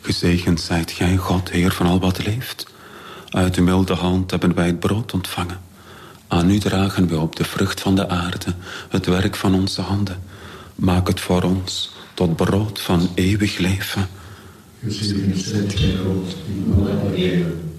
Gezegend zijt gij, God, Heer van al wat leeft. Uit uw milde hand hebben wij het brood ontvangen. Aan u dragen we op de vrucht van de aarde, het werk van onze handen. Maak het voor ons tot brood van eeuwig leven. Gezegend zijt gij, God, in alle eeuwen.